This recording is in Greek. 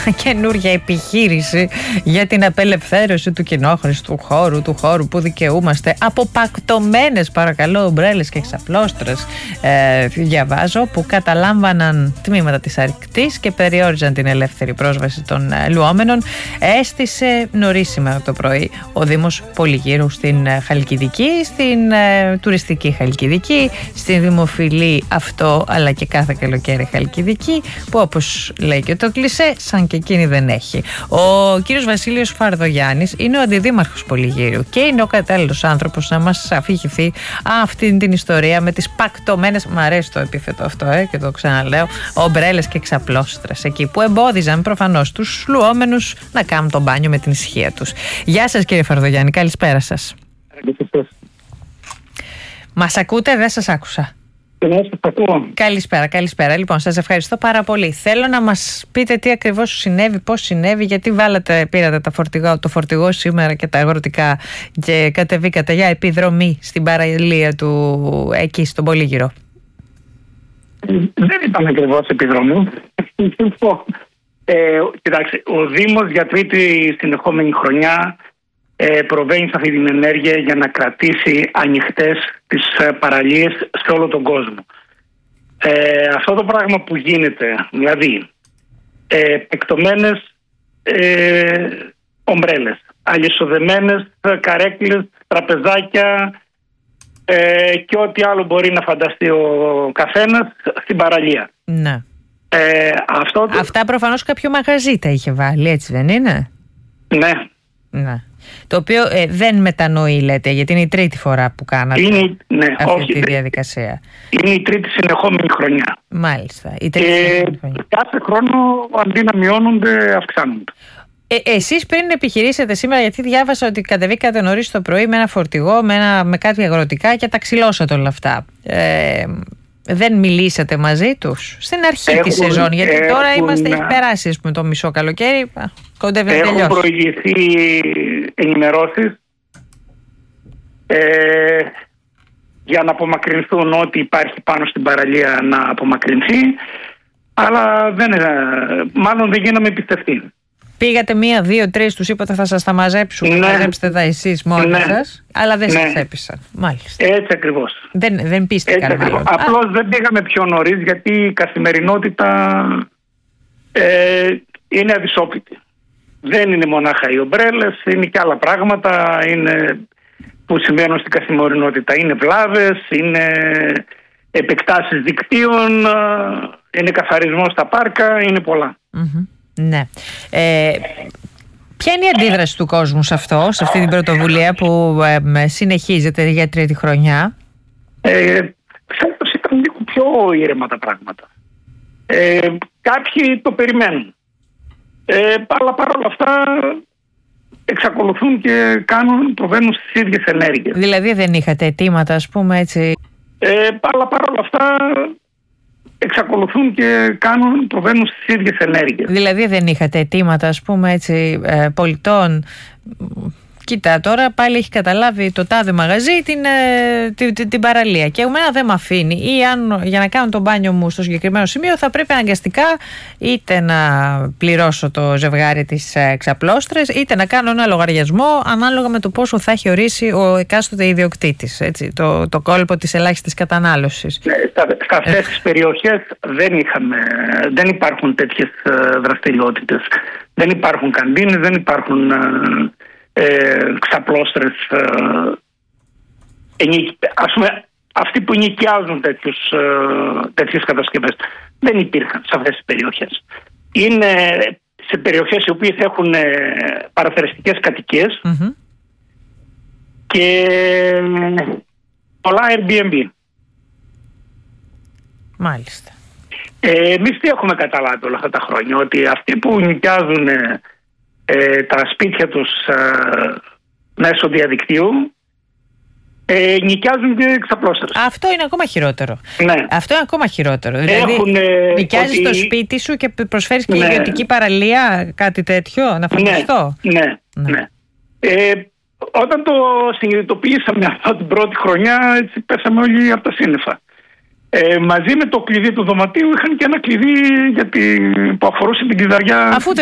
καινούργια επιχείρηση για την απελευθέρωση του κοινόχρηστου χώρου, του χώρου που δικαιούμαστε από πακτωμένες, παρακαλώ, ομπρέλες και εξαπλώστρες, διαβάζω, που καταλάμβαναν τμήματα της Αρκτής και περιόριζαν την ελεύθερη πρόσβαση των λουόμενων. Έστησε νωρίς σήμερα το πρωί ο Δήμος Πολυγύρου στην Χαλκιδική, στην τουριστική Χαλκιδική, στην δημοφιλή αυτό αλλά και κάθε καλοκαίρι Χαλκιδική, που όπως λέει και το κλισέ, σαν και εκείνη δεν έχει. Ο κύριος Βασίλειος Φαρδογιάννης είναι ο αντιδήμαρχος Πολυγύρου και είναι ο κατάλληλος άνθρωπος να μας αφηγηθεί αυτή την ιστορία με τις πακτωμένες, μ' αρέσει το επίθετο αυτό και το ξαναλέω, ομπρέλες και εξαπλώστρες εκεί που εμπόδιζαν προφανώς τους λουόμενους να κάνουν τον μπάνιο με την ησυχία τους. Γεια σας κύριε Φαρδογιάννη, καλησπέρα σας. Μας ακούτε? Δεν σας άκουσα. Καλησπέρα. Λοιπόν, σας ευχαριστώ πάρα πολύ. Θέλω να μας πείτε τι ακριβώς συνέβη, πώς συνέβη, γιατί πήρατε το φορτηγό σήμερα και τα αγροτικά και κατεβήκατε για επιδρομή στην παραλία του εκεί στον Πολύγυρο. Δεν ήταν ακριβώς επιδρομή. Κοιτάξτε, ο Δήμος για τρίτη συνεχόμενη χρονιά προβαίνει σε αυτή την ενέργεια για να κρατήσει ανοιχτές τις παραλίες σε όλο τον κόσμο. Αυτό το πράγμα που γίνεται, δηλαδή εκτομένες ομπρέλες, αλυσοδεμένες καρέκλες, τραπεζάκια και ό,τι άλλο μπορεί να φανταστεί ο καθένας στην παραλία. Ναι. Αυτά προφανώς κάποιο μαγαζί τα είχε βάλει, έτσι δεν είναι? Ναι. Το οποίο δεν μετανοεί, λέτε, γιατί είναι η τρίτη φορά που κάνατε τη διαδικασία. Είναι η τρίτη συνεχόμενη χρονιά. Μάλιστα. Κάθε χρόνο αντί να μειώνονται, αυξάνονται. Εσείς πριν επιχειρήσετε σήμερα, γιατί διάβασα ότι κατεβήκατε νωρίς το πρωί με ένα φορτηγό, με κάτι αγροτικά και τα ξυλώσατε όλα αυτά. Δεν μιλήσατε μαζί τους στην αρχή της σεζόν? Γιατί τώρα έχει περάσει το μισό καλοκαίρι, κοντεύει να τελειώσει. Έχουν προηγηθεί ενημερώσεις για να απομακρυνθούν ό,τι υπάρχει πάνω στην παραλία να απομακρυνθεί, αλλά μάλλον δεν γίναμε πιστευτοί. Πήγατε 1, 2, 3, τους είπατε θα σας τα μαζέψουν, μαζέψτε τα εσείς μόνοι σας, αλλά δεν σας έπεισαν. Μάλιστα. Έτσι ακριβώς. Δεν πίστηκαν μάλλον. Απλώς δεν πήγαμε πιο νωρίς, γιατί η καθημερινότητα είναι αδυσόπιτη. Δεν είναι μονάχα οι ομπρέλες, είναι και άλλα πράγματα που συμβαίνουν στην καθημερινότητα. Είναι βλάβες, είναι επεκτάσεις δικτύων, είναι καθαρισμός στα πάρκα, είναι πολλά. Ναι. Ποια είναι η αντίδραση του κόσμου σε αυτή την πρωτοβουλία που συνεχίζεται για τρίτη χρονιά? Φέτος ήταν λίγο πιο ήρεμα τα πράγματα. Κάποιοι το περιμένουν. Αλλά παρόλα αυτά εξακολουθούν και προβαίνουν στις ίδιες ενέργειες. Δηλαδή δεν είχατε αιτήματα, ας πούμε, έτσι? Αλλά παρόλα αυτά εξακολουθούν και προβαίνουν στις ίδιες ενέργειες. Δηλαδή δεν είχατε αιτήματα, ας πούμε, έτσι, πολιτών? Κοίτα, τώρα πάλι έχει καταλάβει το τάδε μαγαζί την παραλία και εμένα δεν με αφήνει, ή για να κάνω το μπάνιο μου στο συγκεκριμένο σημείο θα πρέπει αναγκαστικά είτε να πληρώσω το ζευγάρι της εξαπλώστρες, είτε να κάνω ένα λογαριασμό ανάλογα με το πόσο θα έχει ορίσει ο εκάστοτε ιδιοκτήτης, έτσι, το κόλπο της ελάχιστης κατανάλωσης. Σε αυτές τις περιοχές δεν υπάρχουν τέτοιες δραστηριότητες. Δεν υπάρχουν καντίνες, δεν υπάρχουν ξαπλώστρες, ας πούμε, αυτοί που νοικιάζουν τέτοιες κατασκευές δεν υπήρχαν σε αυτές τις περιοχές. Είναι σε περιοχές οι οποίες έχουν παραθεριστικές κατοικίες και πολλά Airbnb. Μάλιστα. Εμείς τι έχουμε καταλάβει όλα αυτά τα χρόνια? Ότι αυτοί που νοικιάζουν τα σπίτια τους μέσω διαδικτύου νοικιάζουν και εξαπλώστρες. Αυτό είναι ακόμα χειρότερο. Ναι. Αυτό είναι ακόμα χειρότερο. Δηλαδή νοικιάζεις το σπίτι σου και προσφέρεις και ιδιωτική παραλία, κάτι τέτοιο, να φανταστώ. Ναι. Όταν το συνειδητοποιήσαμε αυτό την πρώτη χρονιά, έτσι πέσαμε όλοι από τα σύννεφα. Μαζί με το κλειδί του δωματίου είχαν και ένα κλειδί που αφορούσε την κλειδαριά. Αφού